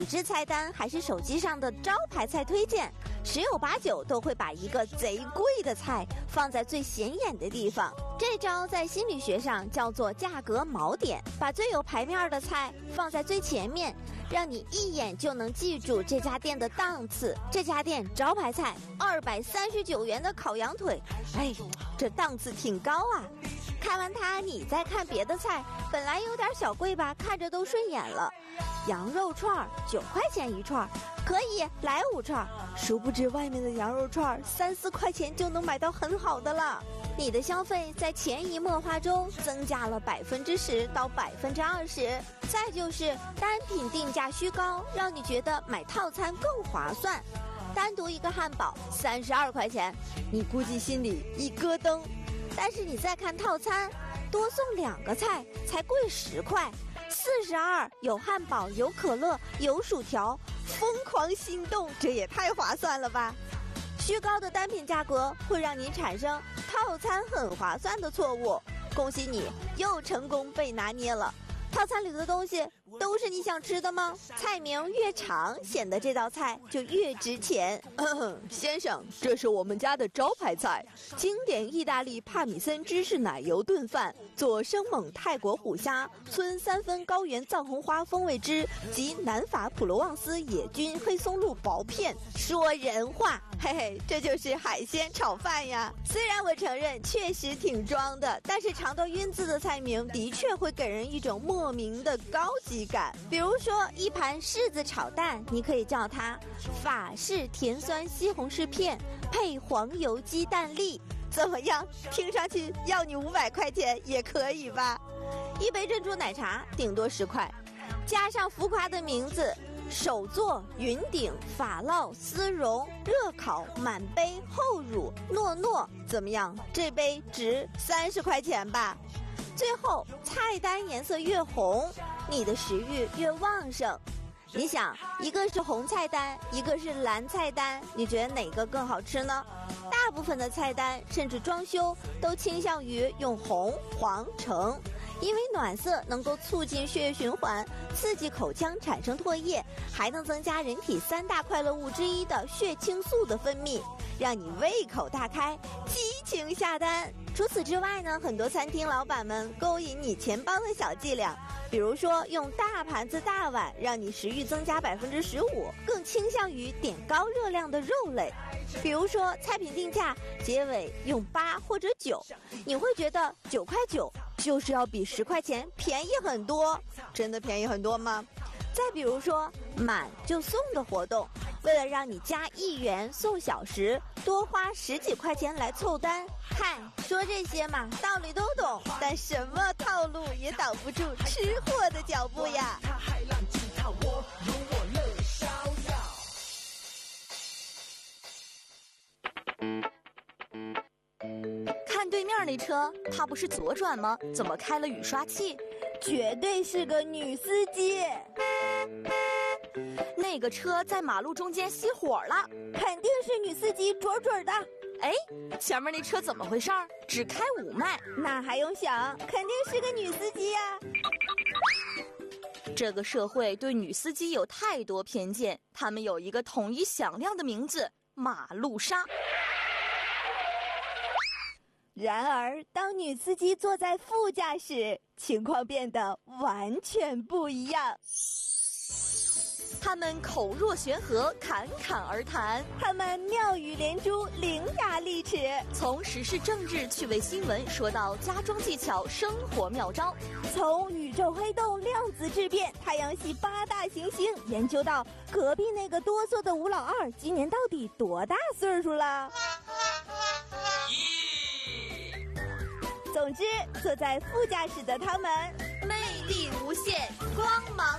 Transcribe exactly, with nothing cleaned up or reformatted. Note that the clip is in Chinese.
纸质菜单还是手机上的招牌菜推荐，十有八九都会把一个贼贵的菜放在最显眼的地方。这招在心理学上叫做价格锚点，把最有牌面的菜放在最前面，让你一眼就能记住这家店的档次。这家店招牌菜二百三十九元的烤羊腿，哎，这档次挺高啊。看完它，你再看别的菜，本来有点小贵吧，看着都顺眼了。羊肉串九块钱一串，可以来五串。殊不知外面的羊肉串三四块钱就能买到很好的了。你的消费在潜移默化中增加了百分之十到百分之二十。再就是单品定价虚高，让你觉得买套餐更划算。单独一个汉堡三十二块钱，你估计心里一咯噔。但是你再看套餐，多送两个菜才贵十块，四十二有汉堡有可乐有薯条，疯狂心动，这也太划算了吧！虚高的单品价格会让你产生套餐很划算的错误，恭喜你又成功被拿捏了。套餐里的东西都是你想吃的吗？菜名越长，显得这道菜就越值钱。 嗯，先生，这是我们家的招牌菜，经典意大利帕米森芝士奶油炖饭，佐生猛泰国虎虾，村三分高原藏红花风味汁及南法普罗旺斯野菌黑松露薄片。 说人话，嘿嘿，这就是海鲜炒饭呀。虽然我承认确实挺装的，但是长到晕字的菜名的确会给人一种莫名的高级感。比如说一盘柿子炒蛋，你可以叫它法式甜酸西红柿片配黄油鸡蛋粒，怎么样？听上去要你五百块钱也可以吧？一杯珍珠奶茶顶多十块，加上浮夸的名字手做、云顶、法烙、丝绒、热烤、满杯、厚乳、诺诺，怎么样？这杯值三十块钱吧。最后，菜单颜色越红，你的食欲越旺盛。你想，一个是红菜单，一个是蓝菜单，你觉得哪个更好吃呢？大部分的菜单甚至装修都倾向于用红、黄、橙。因为暖色能够促进血液循环，刺激口腔产生唾液，还能增加人体三大快乐物之一的血清素的分泌，让你胃口大开，激情下单。除此之外呢，很多餐厅老板们勾引你钱包的小伎俩，比如说用大盘子大碗让你食欲增加百分之十五，更倾向于点高热量的肉类。比如说菜品定价结尾用八或者九，你会觉得九块九就是要比十块钱便宜很多，真的便宜很多吗？再比如说满就送的活动，为了让你加一元送小时，多花十几块钱来凑单。嗨，说这些嘛，道理都懂，但什么套路也挡不住吃货的脚步呀。 看对面那车，他不是左转吗？怎么开了雨刷器？ 绝对是个女司机。 那个车在马路中间熄火了， 肯定是女司机准准的。 哎，前面那车怎么回事儿？只开五迈， 那还用想？肯定是个女司机呀。 这个社会对女司机有太多偏见，他们有一个统一响亮的名字——马路杀。 然而，当女司机坐在副驾驶，情况变得完全不一样。 他们口若悬河，侃侃而谈； 他们妙语连珠，伶牙俐齿。 从时事政治、趣味新闻说到家装技巧、生活妙招； 从宇宙黑洞、量子质变、太阳系八大行星，研究到隔壁那个哆嗦的吴老二今年到底多大岁数了。总之，坐在副驾驶的他们， 魅力无限，光芒